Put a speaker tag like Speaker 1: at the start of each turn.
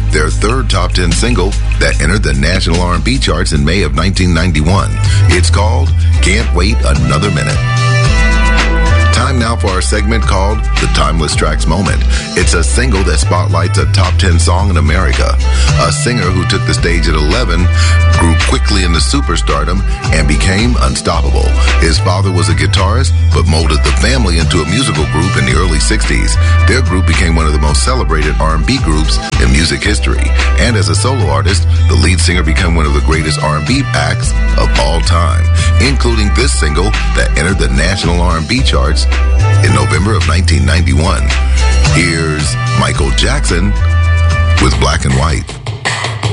Speaker 1: their third top 10 single that entered the national R&B charts in May of 1991. It's called Can't Wait Another Minute. Time now for our segment called The Timeless Tracks Moment. It's a single that spotlights a top 10 song in America. A singer who took the stage at 11 grew quickly into superstardom and became unstoppable. His father was a guitarist, but molded the family into a musical group in the early 60s. Their group became one of the most celebrated R&B groups in music history. And as a solo artist, the lead singer became one of the greatest R&B acts of all time, including this single that entered the national R&B charts in November of 1991. Here's Michael Jackson with Black and White.